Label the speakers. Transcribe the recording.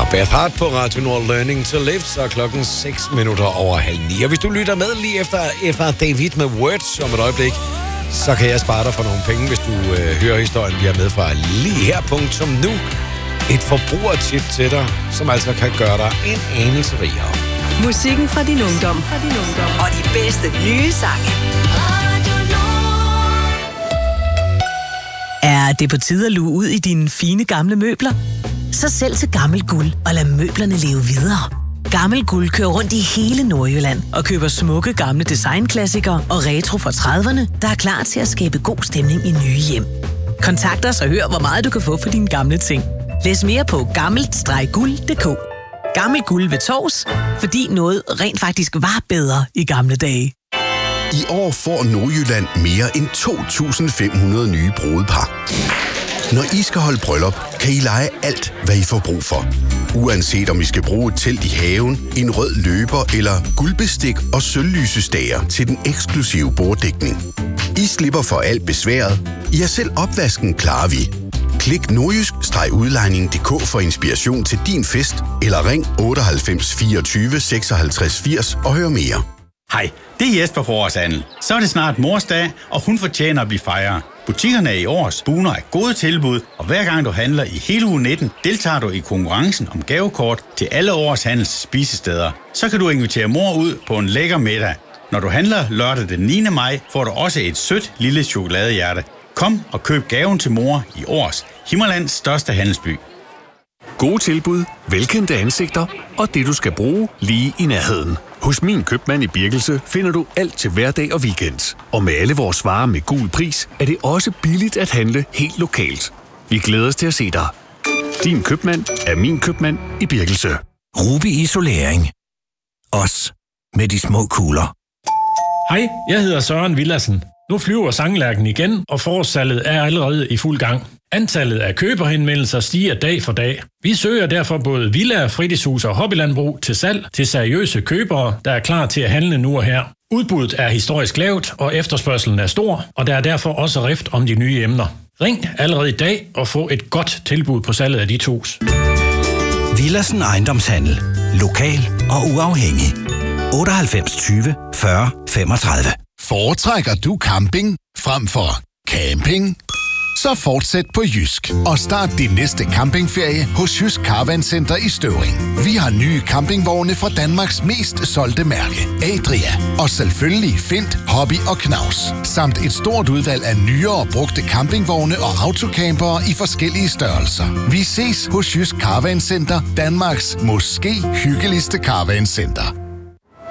Speaker 1: Beth Hart på Radio Nord, Learning to Live, så klokken 9:06. Og hvis du lytter med lige efter David med Words om et øjeblik, så kan jeg spare dig for nogle penge, hvis du hører historien, vi har med fra lige her. Punktum nu. Et forbrugertip til dig, som altså kan gøre dig en anelse rigere.
Speaker 2: Musikken fra din ungdom. Og de bedste nye sange.
Speaker 3: Er det på tide at luge ud i dine fine gamle møbler? Så sælg til Gammel Guld og lad møblerne leve videre. Gammel Guld kører rundt i hele Nordjylland og køber smukke gamle designklassikere og retro fra 30'erne, der er klar til at skabe god stemning i nye hjem. Kontakt os og hør, hvor meget du kan få for dine gamle ting. Læs mere på gammelt-guld.dk. Gammel Guld ved Tårs, fordi noget rent faktisk var bedre i gamle dage.
Speaker 4: I år får Nordjylland mere end 2.500 nye brudepar. Når I skal holde bryllup, kan I lege alt, hvad I får brug for. Uanset om I skal bruge et telt i haven, en rød løber eller guldbestik og sølvlysestager til den eksklusive borddækning. I slipper for alt besværet. Ja, selv opvasken klarer vi. Klik nordjysk-udlejning.dk for inspiration til din fest, eller ring 98 24 56 80 og hør mere.
Speaker 5: Hej, det er Jesper fra Årshandel. Så er det snart morsdag, og hun fortjener at blive fejret. Butikkerne i Års buner af gode tilbud, og hver gang du handler i hele uge 19, deltager du i konkurrencen om gavekort til alle Års Handels spisesteder. Så kan du invitere mor ud på en lækker middag. Når du handler lørdag den 9. maj, får du også et sødt lille chokoladehjerte. Kom og køb gaven til mor i Års, Himmerlands største handelsby.
Speaker 6: Gode tilbud, velkendte ansigter og det, du skal bruge lige i nærheden. Hos Min Købmand i Birkelse finder du alt til hverdag og weekend. Og med alle vores varer med gul pris, er det også billigt at handle helt lokalt. Vi glæder os til at se dig. Din købmand er Min Købmand i Birkelse.
Speaker 7: Ruby Isolering. Os med de små kugler.
Speaker 8: Hej, jeg hedder Søren Villadsen. Nu flyver sanglærken igen, og forårssalget er allerede i fuld gang. Antallet af køberhenvendelser stiger dag for dag. Vi søger derfor både villaer, fritidshus og hobbylandbrug til salg til seriøse købere, der er klar til at handle nu og her. Udbuddet er historisk lavt, og efterspørgselen er stor, og der er derfor også rift om de nye emner. Ring allerede i dag og få et godt tilbud på salget af dit hus.
Speaker 7: Villadsen Ejendomshandel. Lokal og uafhængig. 98 20 40 35.
Speaker 9: Foretrækker du camping frem for camping? Så fortsæt på Jysk og start din næste campingferie hos Jysk Caravan Center i Støvring. Vi har nye campingvogne fra Danmarks mest solgte mærke, Adria. Og selvfølgelig Fint, Hobby og Knaus. Samt et stort udvalg af nyere og brugte campingvogne og autocampere i forskellige størrelser. Vi ses hos Jysk Caravan Center, Danmarks måske hyggeligste caravan center.